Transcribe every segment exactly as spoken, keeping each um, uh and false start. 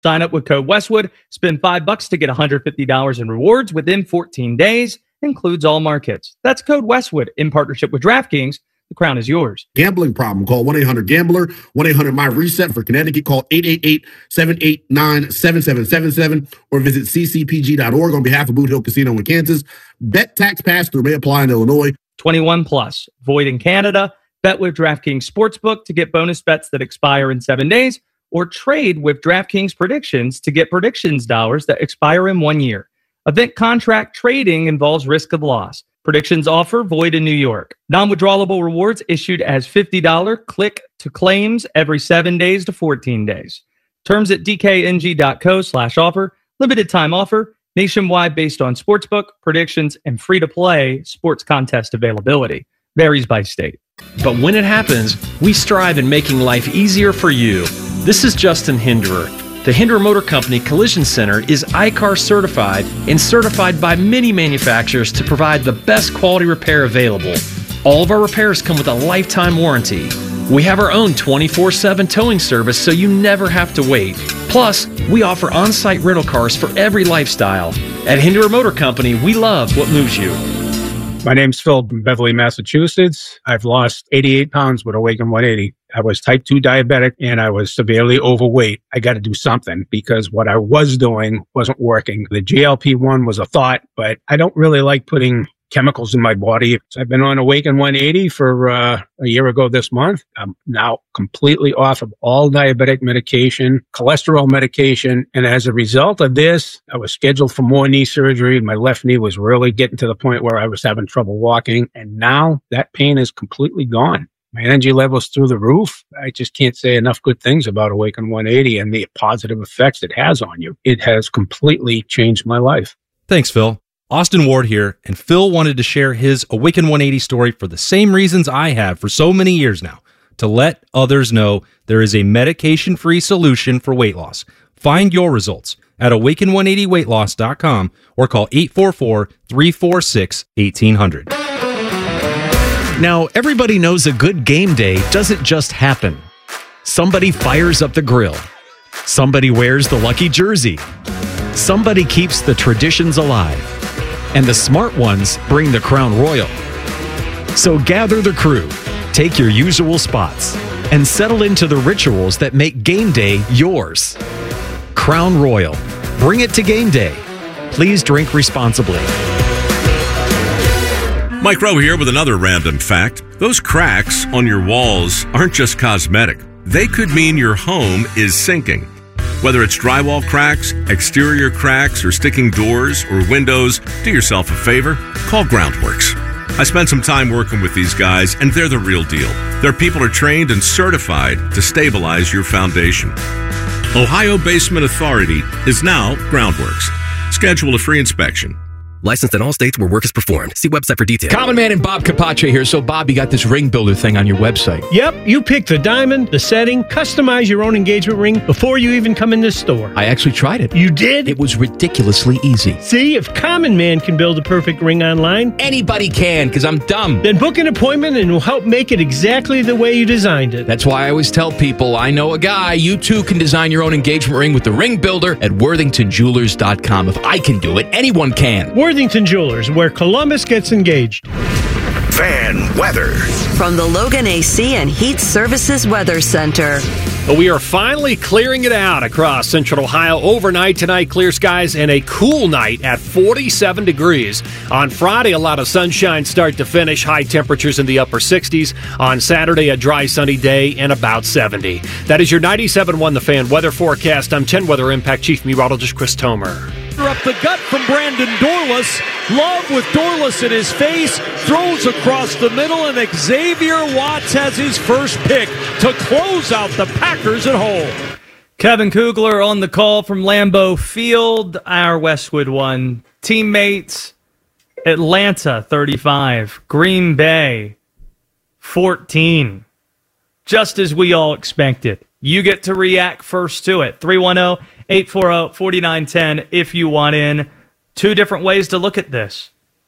Sign up with code Westwood, spend five bucks to get one hundred fifty dollars in rewards within fourteen days. Includes all markets. That's code Westwood in partnership with DraftKings. The crown is yours. Gambling problem? Call one eight hundred gambler, one eight hundred my reset. For Connecticut, call eight eight eight, seven eight nine, seven seven seven seven or visit c c p g dot org on behalf of Boot Hill Casino in Kansas. Bet tax pass-through may apply in Illinois. twenty-one plus. Void in Canada. Bet with DraftKings Sportsbook to get bonus bets that expire in seven days. Or trade with DraftKings Predictions to get predictions dollars that expire in one year. Event contract trading involves risk of loss. Predictions offer void in New York. Non-withdrawable rewards issued as fifty dollars click to claims every seven days to fourteen days. Terms at d k n g dot co slash offer. Limited time offer. Nationwide based on sportsbook, predictions, and free-to-play sports contest availability. Varies by state. But when it happens, we strive in making life easier for you. This is Justin Hinderer. The Hinderer Motor Company Collision Center is I CAR certified and certified by many manufacturers to provide the best quality repair available. All of our repairs come with a lifetime warranty. We have our own twenty-four seven towing service so you never have to wait. Plus, we offer on-site rental cars for every lifestyle. At Hinderer Motor Company, we love what moves you. My name's Phil from Beverly, Massachusetts. I've lost eighty-eight pounds with Awaken one eighty. I was type two diabetic and I was severely overweight. I got to do something because what I was doing wasn't working. The G L P one was a thought, but I don't really like putting chemicals in my body. So I've been on Awaken one eighty for uh, a year ago this month. I'm now completely off of all diabetic medication, cholesterol medication. And as a result of this, I was scheduled for more knee surgery. My left knee was really getting to the point where I was having trouble walking. And now that pain is completely gone. My energy level's through the roof. I just can't say enough good things about Awaken one eighty and the positive effects it has on you. It has completely changed my life. Thanks, Phil. Austin Ward here, and Phil wanted to share his Awaken one eighty story for the same reasons I have for so many years now, to let others know there is a medication-free solution for weight loss. Find your results at awaken one eighty weight loss dot com or call eight four four, three four six, one eight zero zero. Now, everybody knows a good game day doesn't just happen. Somebody fires up the grill. Somebody wears the lucky jersey. Somebody keeps the traditions alive. And the smart ones bring the Crown Royal. So gather the crew, take your usual spots, and settle into the rituals that make game day yours. Crown Royal. Bring it to game day. Please drink responsibly. Mike Rowe here with another random fact. Those cracks on your walls aren't just cosmetic. They could mean your home is sinking. Whether it's drywall cracks, exterior cracks, or sticking doors or windows, do yourself a favor, call Groundworks. I spent some time working with these guys, and they're the real deal. Their people are trained and certified to stabilize your foundation. Ohio Basement Authority is now Groundworks. Schedule a free inspection. Licensed in all states where work is performed. See website for details. Common Man and Bob Capace here. So, Bob, you got this ring builder thing on your website. Yep. You pick the diamond, the setting, customize your own engagement ring before you even come in this store. I actually tried it. You did? It was ridiculously easy. See, if Common Man can build a perfect ring online, anybody can, because I'm dumb. Then book an appointment and we'll help make it exactly the way you designed it. That's why I always tell people, I know a guy. You too can design your own engagement ring with the ring builder at worthington jewelers dot com. If I can do it, anyone can. Worthington Jewelers, where Columbus gets engaged. Fan weather from the Logan A C and Heat Services Weather Center. But we are finally clearing it out across central Ohio overnight tonight. Clear skies and a cool night at forty-seven degrees. On Friday, a lot of sunshine start to finish. High temperatures in the upper sixties. On Saturday, a dry, sunny day and about seventy. That is your ninety-seven point one The Fan weather forecast. I'm ten Weather Impact Chief Meteorologist Chris Tomer. Up the gut from Brandon Dorlus. Love with Dorlus in his face. Throws across the middle, and Xavier Watts has his first pick to close out the Packers at home. Kevin Kugler on the call from Lambeau Field. Our Westwood One teammates. Atlanta thirty-five. Green Bay fourteen. Just as we all expected. You get to react first to it. three one zero, eight four zero, four nine one zero if you want in. Two different ways to look at this.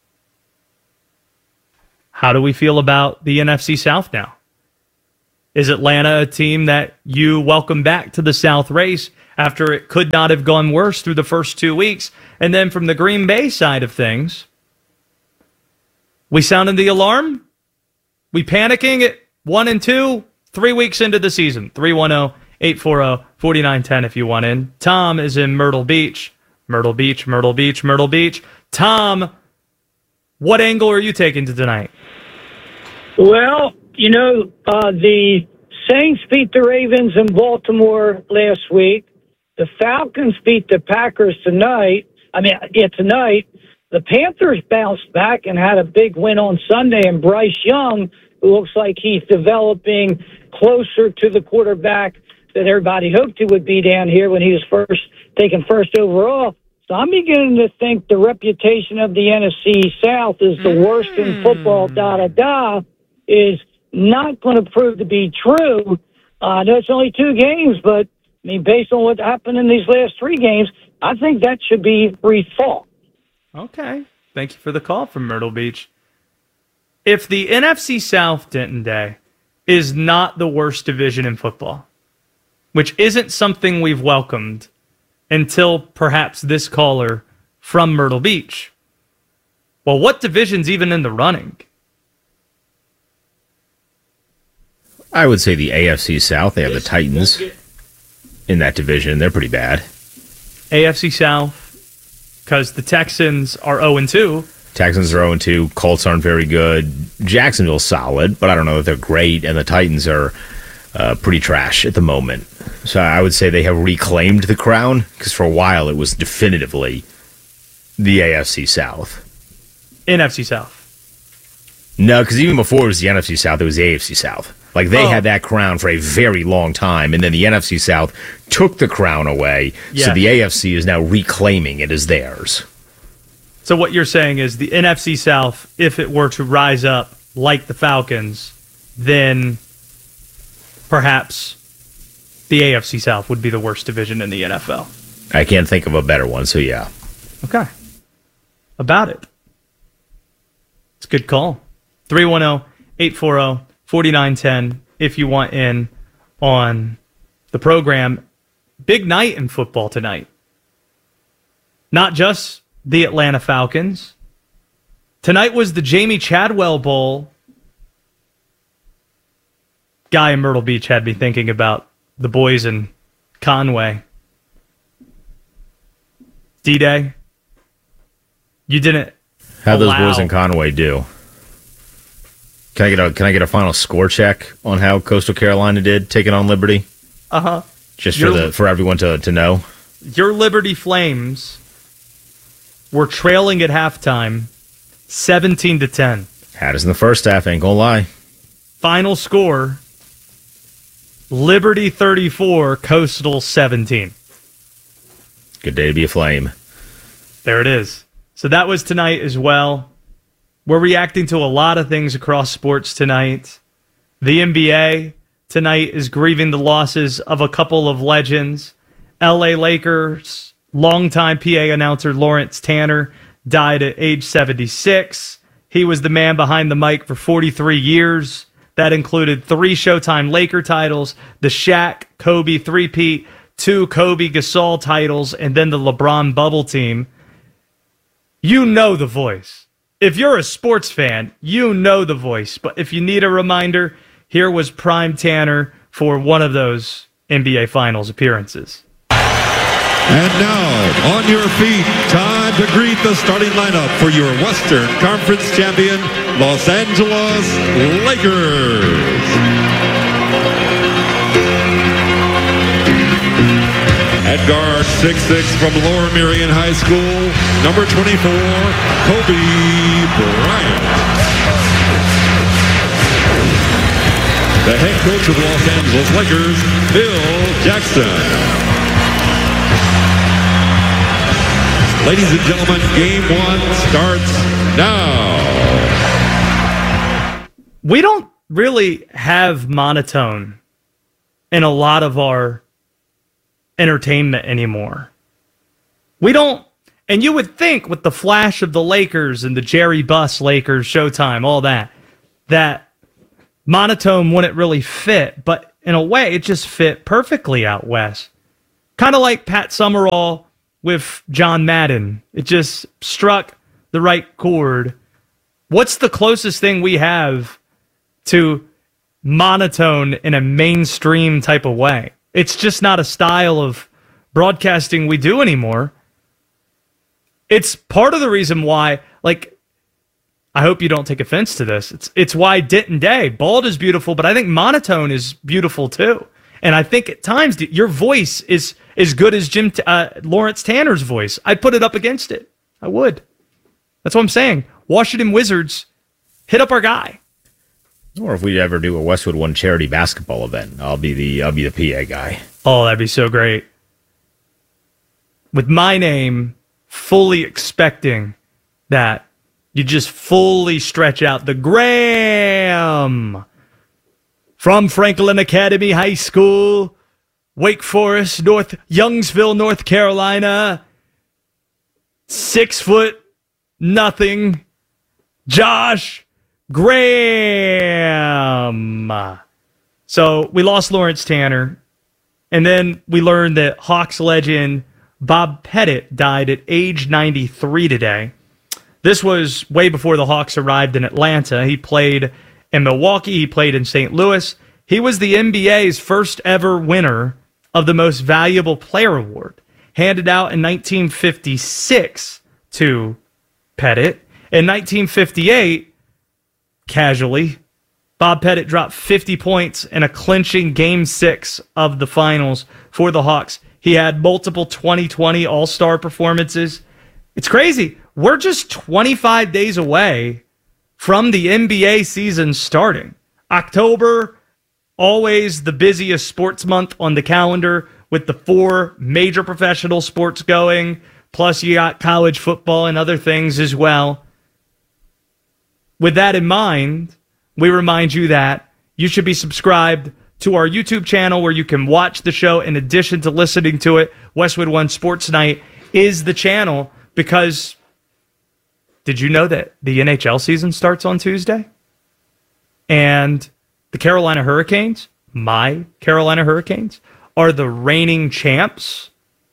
How do we feel about the N F C South now? Is Atlanta a team that you welcome back to the South race after it could not have gone worse through the first two weeks. And then from the Green Bay side of things, we sounded the alarm. We panicking at one and two, three weeks into the season. three one zero, eight four zero, four nine one zero if you want in. Tom is in Myrtle Beach. Myrtle Beach, Myrtle Beach, Myrtle Beach. Tom, what angle are you taking to tonight? Well, you know, uh, the Saints beat the Ravens in Baltimore last week. The Falcons beat the Packers tonight. I mean, yeah, tonight. The Panthers bounced back and had a big win on Sunday, and Bryce Young, who looks like he's developing closer to the quarterback that everybody hoped he would be down here when he was first taken first overall. So I'm beginning to think the reputation of the N F C South is the worst in football, da-da-da, is not going to prove to be true. Uh, I know it's only two games, but, I mean, based on what happened in these last three games, I think that should be rethought. Okay. Thank you for the call from Myrtle Beach. If the N F C South, Denton Day, is not the worst division in football, which isn't something we've welcomed until perhaps this caller from Myrtle Beach, well, what division's even in the running? I would say the A F C South. They have the Titans in that division. They're pretty bad. A F C South, because the Texans are oh and two. Texans are oh and two. Colts aren't very good. Jacksonville's solid, but I don't know that they're great. And the Titans are uh, pretty trash at the moment. So I would say they have reclaimed the crown, because for a while it was definitively the A F C South. N F C South. No, because even before it was the N F C South, it was the A F C South. Like, they oh. had that crown for a very long time, and then the N F C South took the crown away, yeah. so the A F C is now reclaiming it as theirs. So what you're saying is the N F C South, if it were to rise up like the Falcons, then perhaps the A F C South would be the worst division in the N F L. I can't think of a better one, so yeah. Okay. About it. It's a good call. three one zero, eight four zero, four nine one zero if you want in on the program. Big night in football tonight. Not just the Atlanta Falcons. Tonight was the Jamie Chadwell Bowl. Guy in Myrtle Beach had me thinking about the boys in Conway. D-Day. You didn't How'd those allow... boys in Conway do? Can I get a Can I get a final score check on how Coastal Carolina did taking on Liberty? Uh huh. Just for your, the for everyone to, to know. Your Liberty Flames were trailing at halftime, seventeen to ten. Had us in the first half. Ain't gonna lie. Final score: Liberty thirty-four, Coastal seventeen. Good day to be a Flame. There it is. So that was tonight as well. We're reacting to a lot of things across sports tonight. The N B A tonight is grieving the losses of a couple of legends. L A Lakers longtime P A announcer Lawrence Tanner died at age seventy-six. He was the man behind the mic for forty-three years. That included three Showtime Laker titles, the Shaq, Kobe three-peat, two Kobe Gasol titles, and then the LeBron bubble team. You know the voice. If you're a sports fan, you know the voice. But if you need a reminder, here was Prime Tanner for one of those N B A Finals appearances. And now, on your feet, time to greet the starting lineup for your Western Conference champion, Los Angeles Lakers. At guard, six six from Lower Merion High School, number twenty-four, Kobe Bryant. The head coach of the Los Angeles Lakers, Phil Jackson. Ladies and gentlemen, game one starts now. We don't really have monotone in a lot of our entertainment anymore. We don't, and you would think with the flash of the Lakers and the Jerry Buss Lakers, Showtime, all that, that monotone wouldn't really fit, but in a way it just fit perfectly out west. kind of like Pat Summerall with John Madden. It just struck the right chord. What's the closest thing we have to monotone in a mainstream type of way? It's just not a style of broadcasting we do anymore. It's part of the reason why, like, I hope you don't take offense to this. It's it's why Denton Day, bald is beautiful, but I think monotone is beautiful too. And I think at times your voice is as good as Jim uh, Lawrence Tanner's voice. I'd put it up against it. I would. That's what I'm saying. Washington Wizards, hit up our guy. Or if we ever do a Westwood One charity basketball event, I'll be the I'll be the P A guy. Oh, that'd be so great. With my name, fully expecting that you just fully stretch out the Graham from Franklin Academy High School, Wake Forest, North Youngsville, North Carolina. Six foot nothing, Josh Graham. So we lost Lawrence Tanner, and then we learned that Hawks legend Bob Pettit died at age ninety-three today. This was way before the Hawks arrived in Atlanta. He played in Milwaukee. He played in Saint Louis. He was the N B A's first ever winner of the Most Valuable Player Award, handed out in nineteen fifty-six to Pettit. In nineteen fifty-eight, casually, Bob Pettit dropped fifty points in a clinching Game six of the finals for the Hawks. He had multiple twenty twenty All-Star performances. It's crazy. We're just twenty-five days away from the N B A season starting. October, always the busiest sports month on the calendar with the four major professional sports going. Plus, you got college football and other things as well. With that in mind, we remind you that you should be subscribed to our YouTube channel where you can watch the show in addition to listening to it. Westwood One Sports Night is the channel because did you know that the N H L season starts on Tuesday? And the Carolina Hurricanes, my Carolina Hurricanes, are the reigning champs.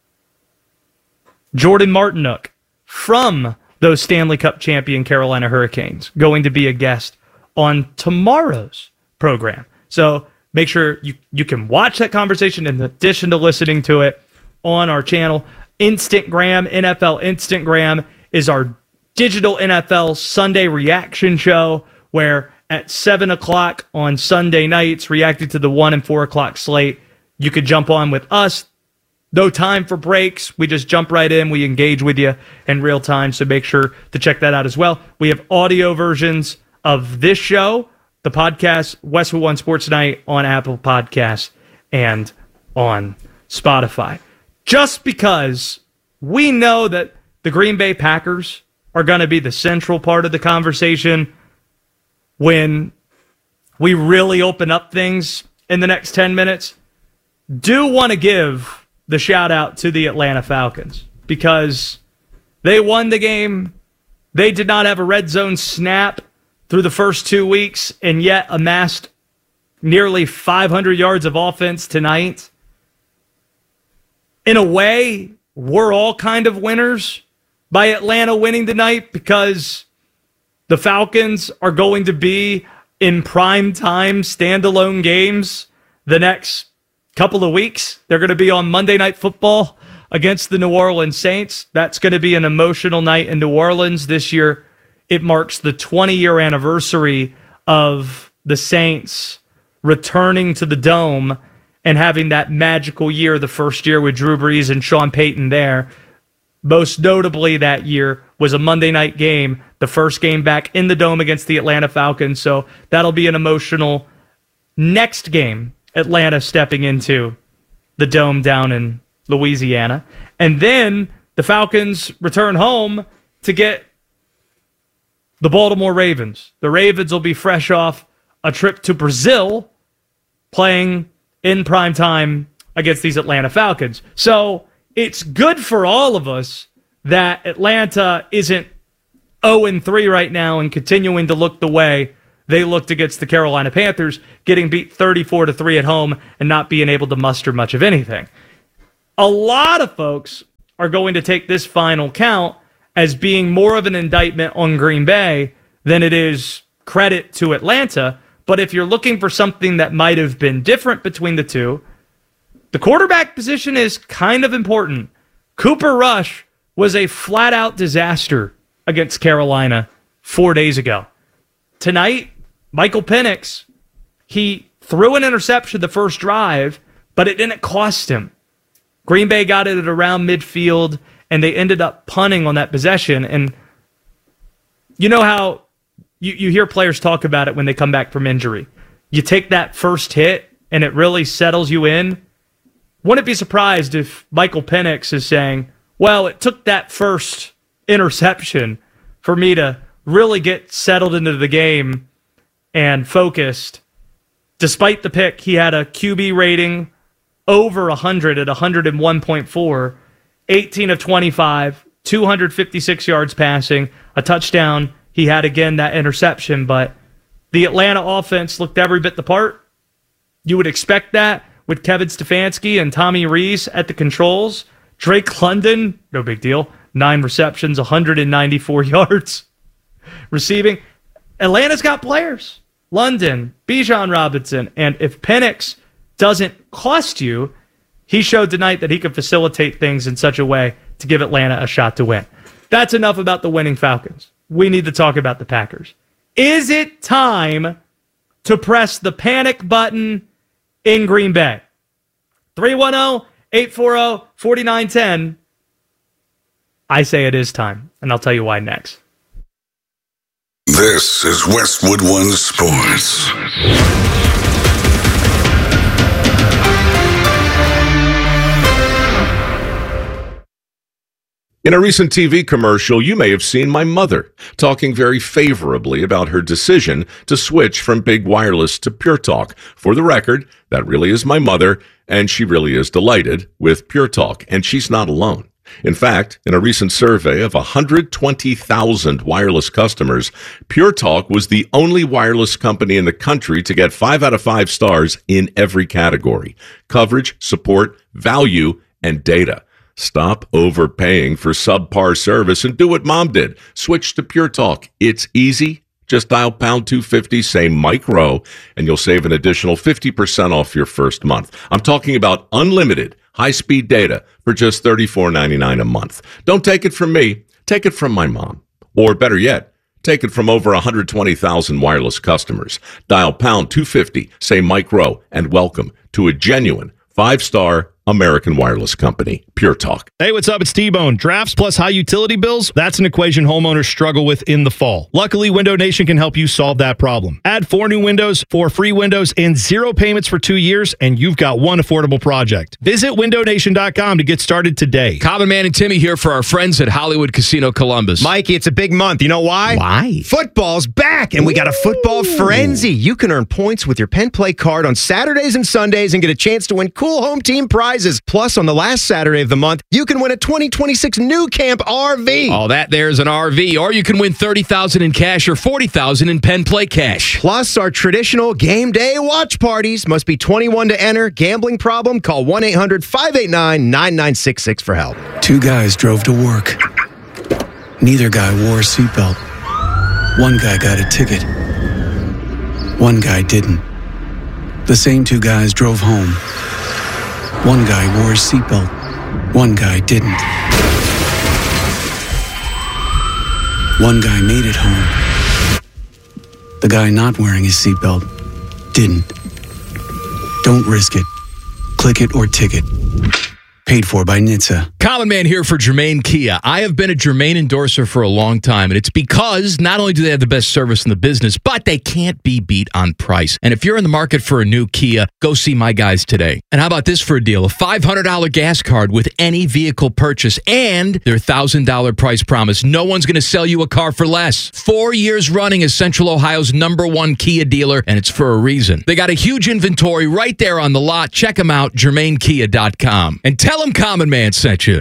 Jordan Martinook from those Stanley Cup champion Carolina Hurricanes going to be a guest on tomorrow's program. So make sure you, you can watch that conversation in addition to listening to it on our channel. Instantgram, N F L Instantgram is our digital N F L Sunday reaction show where at seven o'clock on Sunday nights, reacting to the one and four o'clock slate, you could jump on with us. No time for breaks. We just jump right in. We engage with you in real time, so make sure to check that out as well. We have audio versions of this show, the podcast, Westwood One Sports Night, on Apple Podcasts and on Spotify. Just because we know that the Green Bay Packers are going to be the central part of the conversation when we really open up things in the next ten minutes, do want to give the shout out to the Atlanta Falcons because they won the game. They did not have a red zone snap through the first two weeks and yet amassed nearly five hundred yards of offense tonight. In a way, we're all kind of winners by Atlanta winning tonight because the Falcons are going to be in prime time standalone games the next couple of weeks. They're going to be on Monday Night Football against the New Orleans Saints. That's going to be an emotional night in New Orleans this year. It marks the twenty-year anniversary of the Saints returning to the Dome and having that magical year, the first year with Drew Brees and Sean Payton there. Most notably that year was a Monday night game, the first game back in the Dome against the Atlanta Falcons. So that'll be an emotional next game, Atlanta stepping into the Dome down in Louisiana. And then the Falcons return home to get the Baltimore Ravens. The Ravens will be fresh off a trip to Brazil playing in prime time against these Atlanta Falcons. So it's good for all of us that Atlanta isn't oh and three right now and continuing to look the way they looked against the Carolina Panthers, getting beat thirty-four to three at home and not being able to muster much of anything. A lot of folks are going to take this final count as being more of an indictment on Green Bay than it is credit to Atlanta. But if you're looking for something that might have been different between the two, the quarterback position is kind of important. Cooper Rush was a flat-out disaster against Carolina four days ago. Tonight, Michael Penix, he threw an interception the first drive, but it didn't cost him. Green Bay got it at around midfield, and they ended up punting on that possession. And you know how you, you hear players talk about it when they come back from injury. You take that first hit, and it really settles you in. Wouldn't be surprised if Michael Penix is saying, well, it took that first interception for me to really get settled into the game and focused. Despite the pick, he had a Q B rating over one hundred at one oh one point four, eighteen of twenty-five, two hundred fifty-six yards passing, a touchdown. He had, again, that interception, but the Atlanta offense looked every bit the part. You would expect that with Kevin Stefanski and Tommy Rees at the controls. Drake London, no big deal, nine receptions, one hundred ninety-four yards receiving. Atlanta's got players. London, Bijan Robinson, and if Penix doesn't cost you, he showed tonight that he could facilitate things in such a way to give Atlanta a shot to win. That's enough about the winning Falcons. We need to talk about the Packers. Is it time to press the panic button in Green Bay? three one zero, eight four zero, four nine one zero. I say it is time, and I'll tell you why next. This is Westwood One Sports. In a recent T V commercial, you may have seen my mother talking very favorably about her decision to switch from big wireless to Pure Talk. For the record, that really is my mother, and she really is delighted with Pure Talk, and she's not alone. In fact, in a recent survey of one hundred twenty thousand wireless customers, Pure Talk was the only wireless company in the country to get five out of five stars in every category: coverage, support, value, and data. Stop overpaying for subpar service and do what Mom did. Switch to Pure Talk. It's easy. Just dial pound two fifty, say Mike Rowe, and you'll save an additional fifty percent off your first month. I'm talking about unlimited high-speed data for just thirty-four ninety-nine a month. Don't take it from me. Take it from my mom. Or better yet, take it from over one hundred twenty thousand wireless customers. Dial pound two fifty, say Mike Rowe, and welcome to a genuine five-star American wireless company, Pure Talk. Hey, what's up? It's T-Bone. Drafts plus high utility bills, that's an equation homeowners struggle with in the fall. Luckily, Window Nation can help you solve that problem. Add four new windows, four free windows, and zero payments for two years, and you've got one affordable project. Visit window nation dot com to get started today. Common Man and Timmy here for our friends at Hollywood Casino Columbus. Mikey, it's a big month. You know why? Why? Football's back, and we got a football frenzy. You can earn points with your Penn Play card on Saturdays and Sundays and get a chance to win cool home team prizes. Plus, on the last Saturday of the month, you can win a twenty twenty-six New Camp R V. Oh, that there's an R V. Or you can win thirty thousand dollars in cash or forty thousand dollars in Penn Play cash. Plus, our traditional game day watch parties. Must be twenty-one to enter. Gambling problem? Call one eight hundred five eight nine nine nine six six for help. Two guys drove to work. Neither guy wore a seatbelt. One guy got a ticket. One guy didn't. The same two guys drove home. One guy wore a seatbelt. One guy didn't. One guy made it home. The guy not wearing his seatbelt didn't. Don't risk it. Click it or ticket. Paid for by N H T S A. Common Man here for Germain Kia. I have been a Germain endorser for a long time, and it's because not only do they have the best service in the business, but they can't be beat on price. And if you're in the market for a new Kia, go see my guys today. And how about this for a deal? A five hundred dollars gas card with any vehicle purchase and their one thousand dollars price promise. No one's going to sell you a car for less. Four years running as Central Ohio's number one Kia dealer, and it's for a reason. They got a huge inventory right there on the lot. Check them out, germain kia dot com. And tell them Common Man sent you.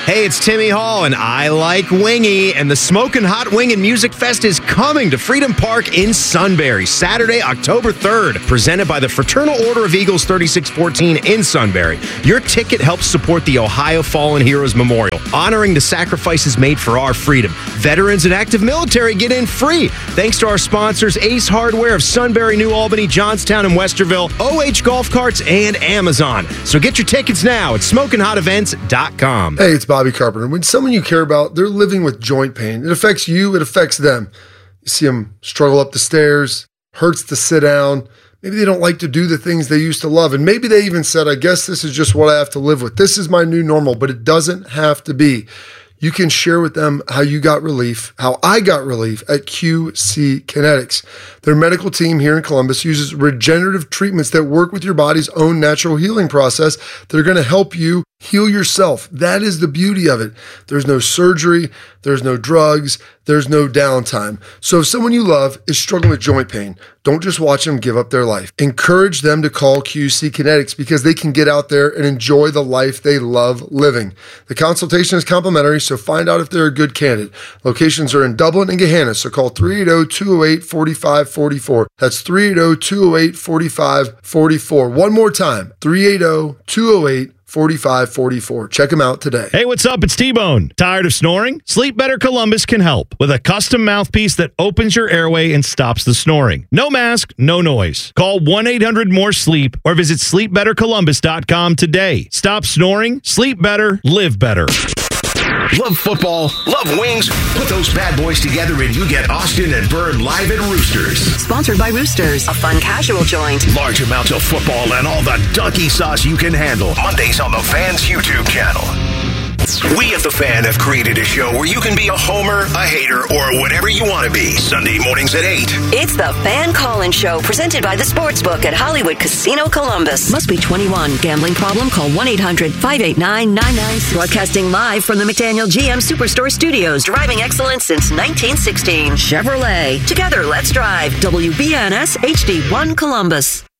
Hey, it's Timmy Hall, and I like Wingy, and the Smokin' Hot Wingin' Music Fest is coming to Freedom Park in Sunbury, Saturday, October third, presented by the Fraternal Order of Eagles thirty-six fourteen in Sunbury. Your ticket helps support the Ohio Fallen Heroes Memorial, honoring the sacrifices made for our freedom. Veterans and active military get in free, thanks to our sponsors Ace Hardware of Sunbury, New Albany, Johnstown, and Westerville, O H Golf Carts, and Amazon. So get your tickets now at smokin hot events dot com. Hey, it's Bobby Carpenter. When someone you care about, they're living with joint pain, it affects you, it affects them. You see them struggle up the stairs, hurts to sit down. Maybe they don't like to do the things they used to love. And maybe they even said, I guess this is just what I have to live with. This is my new normal, but it doesn't have to be. You can share with them how you got relief, how I got relief at Q C Kinetics. Their medical team here in Columbus uses regenerative treatments that work with your body's own natural healing process that are going to help you heal yourself. That is the beauty of it. There's no surgery, there's no drugs, there's no downtime. So if someone you love is struggling with joint pain, don't just watch them give up their life. Encourage them to call Q C Kinetics because they can get out there and enjoy the life they love living. The consultation is complimentary, so find out if they're a good candidate. Locations are in Dublin and Gahanna, so call three eight zero, two zero eight, four five four four. That's three eight zero, two zero eight, four five four four. One more time, three eight zero, two zero eight, four five four four. Check them out today. Hey, what's up? It's T-Bone. Tired of snoring? Sleep Better Columbus can help with a custom mouthpiece that opens your airway and stops the snoring. No mask, no noise. Call one eight hundred more sleep or visit sleep better columbus dot com today. Stop snoring, sleep better, live better. Love football, love wings? Put those bad boys together and you get Austin and Byrne live at Roosters. Sponsored by Roosters, a fun casual joint. Large amounts of football and all the donkey sauce you can handle. Mondays on the Fan's YouTube channel. We at The Fan have created a show where you can be a homer, a hater, or whatever you want to be. Sunday mornings at eight. It's The Fan Call-In Show, presented by the Sportsbook at Hollywood Casino Columbus. Must be twenty-one. Gambling problem? Call one eight hundred, five eight nine, nine nine six. Broadcasting live from the McDaniel G M Superstore Studios. Driving excellence since nineteen sixteen. Chevrolet. Together, let's drive. W B N S H D one Columbus.